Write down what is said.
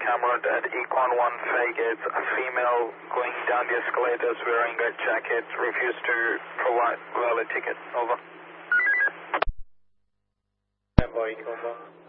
Cameron at Econ 1 Faggots, a female going down the escalators wearing a jacket, refused to provide valid ticket. Over. Econ 1.